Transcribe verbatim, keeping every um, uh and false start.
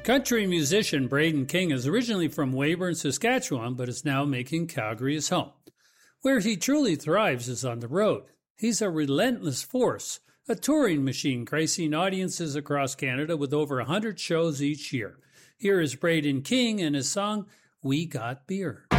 Country musician Braden King is originally from Weyburn, Saskatchewan, but is now making Calgary his home. Where he truly thrives is on the road. He's a relentless force, a touring machine gracing audiences across Canada with over one hundred shows each year. Here is Braden King and his song, We Got Beer.